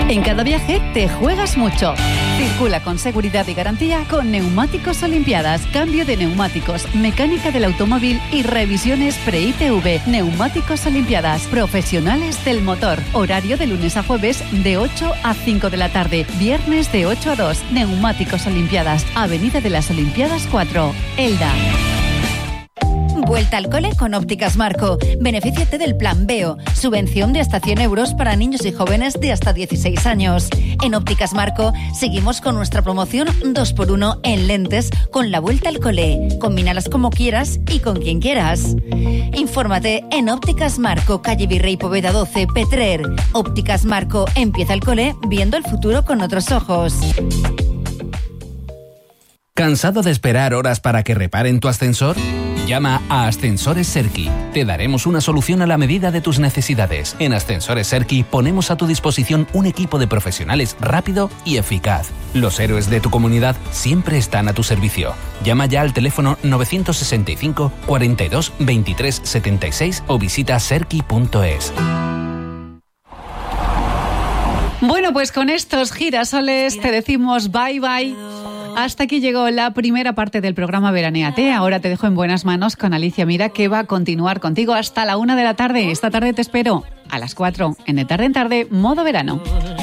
En cada viaje te juegas mucho. Circula con seguridad y garantía con Neumáticos Olimpiadas. Cambio de neumáticos, mecánica del automóvil y revisiones pre-ITV. Neumáticos Olimpiadas, profesionales del motor. Horario de lunes a jueves de 8 a 5 de la tarde. Viernes de 8 a 2. Neumáticos Olimpiadas, Avenida de las Olimpiadas 4, Elda. Vuelta al cole con Ópticas Marco. Benefíciate del Plan Veo. Subvención de hasta 100 euros para niños y jóvenes de hasta 16 años. En Ópticas Marco seguimos con nuestra promoción 2x1 en lentes con la vuelta al cole. Combínalas como quieras y con quien quieras. Infórmate en Ópticas Marco, calle Virrey Poveda 12, Petrer. Ópticas Marco, empieza el cole viendo el futuro con otros ojos. ¿Cansado de esperar horas para que reparen tu ascensor? Llama a Ascensores Serki. Te daremos una solución a la medida de tus necesidades. En Ascensores Serki ponemos a tu disposición un equipo de profesionales rápido y eficaz. Los héroes de tu comunidad siempre están a tu servicio. Llama ya al teléfono 965 42 23 76 o visita serki.es. Bueno, pues con estos girasoles te decimos bye bye. Hasta aquí llegó la primera parte del programa Veranéate. Ahora te dejo en buenas manos con Alicia Mira, que va a continuar contigo hasta la 1 de la tarde. Esta tarde te espero a las 4 en De Tarde en Tarde, modo verano.